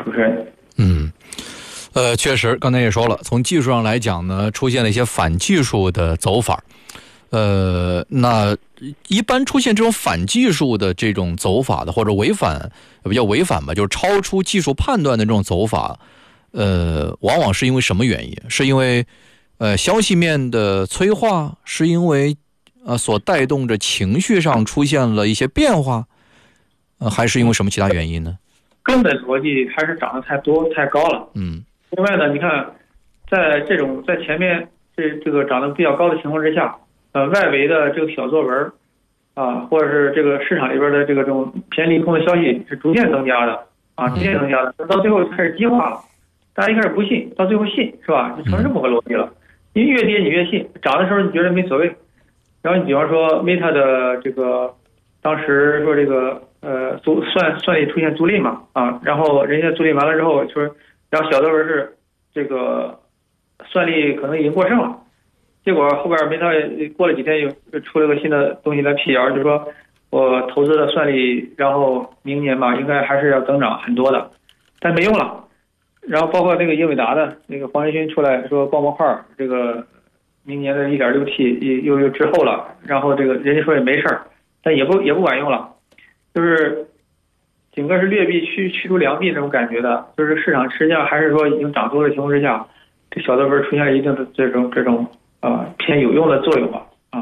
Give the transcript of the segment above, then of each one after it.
主持人。 确实，刚才也说了，从技术上来讲呢，出现了一些反技术的走法。那一般出现这种反技术的这种走法的，或者违反，不叫违反吧，就是超出技术判断的这种走法，往往是因为什么原因？是因为消息面的催化，是因为所带动着情绪上出现了一些变化，还是因为什么其他原因呢？ 根本逻辑还是涨得太多太高了。另外呢，你看，在前面这个涨得比较高的情况之下，外围的这个小作文或者是这个市场里边的这种偏利空的消息是逐渐增加的逐渐增加的，到最后开始激化了，大家一开始不信，到最后信，是吧？就成这么个逻辑了。你越跌你越信，涨的时候你觉得没所谓，然后你比方说 Meta 的这个当时说这个算力出现租赁嘛然后人家租赁完了之后说，然后小作文是这个算力可能已经过剩了，结果后边Meta过了几天又出了个新的东西来辟谣，就说我投资的算力，然后明年吧应该还是要增长很多的，但没用了。然后包括那个英伟达的那个黄仁勋出来说光模块这个明年的 1.6T 又滞后了，然后这个人家说也没事儿，但也不管用了，就是整个是劣币驱逐良币那种感觉的，就是市场实际上还是说已经涨多的情况之下，这小作文出现了一定的这种偏有用的作用吧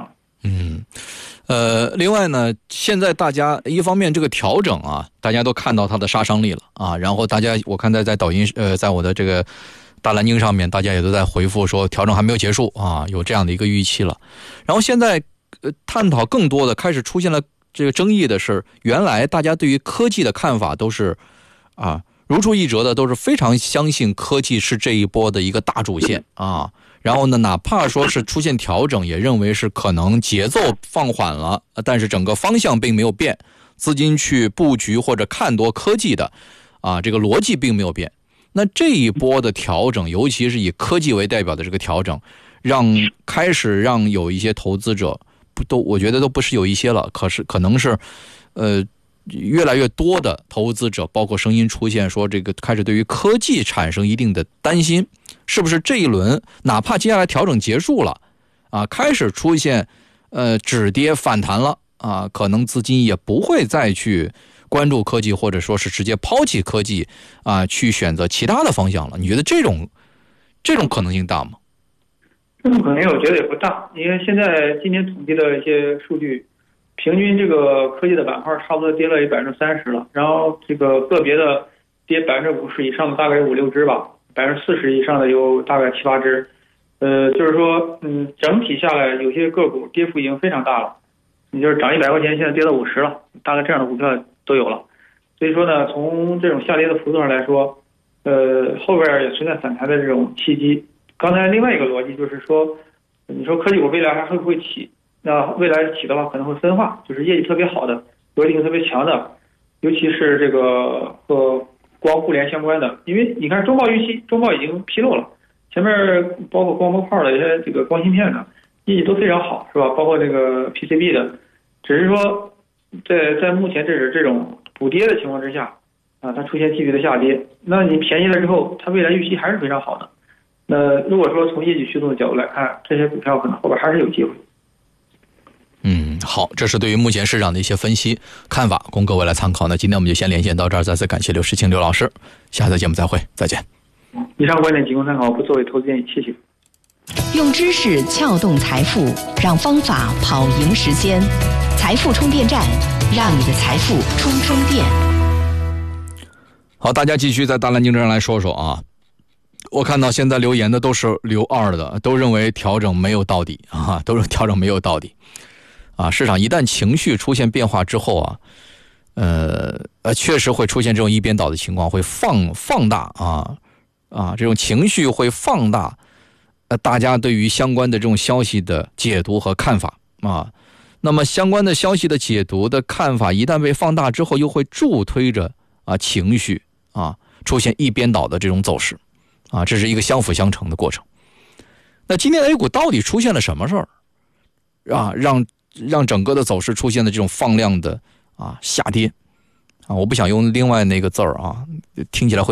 另外呢，现在大家一方面这个调整大家都看到它的杀伤力了然后大家我看在抖音在我的这个大蓝鲸上面，大家也都在回复说调整还没有结束有这样的一个预期了。然后现在探讨更多的开始出现了这个争议的是，原来大家对于科技的看法都是如出一辙的，都是非常相信科技是这一波的一个大主线然后呢，哪怕说是出现调整，也认为是可能节奏放缓了，但是整个方向并没有变，资金去布局或者看多科技的这个逻辑并没有变。那这一波的调整，尤其是以科技为代表的这个调整，开始让有一些投资者我觉得都不是有一些了，可能是越来越多的投资者，包括声音出现说这个开始对于科技产生一定的担心，是不是这一轮哪怕接下来调整结束了开始出现止跌反弹了可能资金也不会再去关注科技，或者说是直接抛弃科技去选择其他的方向了。你觉得这种可能性大吗？ 这种可能性我觉得也不大，因为现在今年统计的一些数据，平均这个科技的板块差不多跌了30%了，然后这个个别的跌50%以上的大概有5-6只吧，40%以上的有大概7-8只，就是说整体下来有些个股跌幅已经非常大了，你就是涨100块钱，现在跌到50了，大概这样的股票都有了。所以说呢，从这种下跌的幅度上来说，后边也存在反弹的这种契机。刚才另外一个逻辑就是说，你说科技股未来还会不会起？那未来起的话可能会分化，就是业绩特别好的，逻辑性特别强的，尤其是这个和光互联相关的，因为你看中报预期，中报已经披露了，前面包括光模块的一些这个光芯片的业绩都非常好，是吧？包括这个 PCB 的，只是说在目前这种补跌的情况之下它出现急剧的下跌，那你便宜了之后，它未来预期还是非常好的。那如果说从业绩驱动的角度来看，这些股票可能后边还是有机会。 好，这是对于目前市场的一些分析看法，供各位来参考。那今天我们就先连线到这儿，再次感谢刘世清刘老师，下次节目再会，再见。 以上观点仅供参考，不作为投资建议，谢谢。 用知识撬动财富，让方法跑赢时间。财富充电站，让你的财富充电。 好，大家继续在大蓝鲸上来说说我看到现在留言的都是留2的，都认为调整没有到底都是调整没有到底市场一旦情绪出现变化之后确实会出现这种一边倒的情况，会放大这种情绪会放大大家对于相关的这种消息的解读和看法那么相关的消息的解读的看法一旦被放大之后，又会助推着情绪出现一边倒的这种走势这是一个相辅相成的过程。那今天 A 股到底出现了什么事儿让整个的走势出现的这种放量的下跌我不想用另外那个字儿听起来会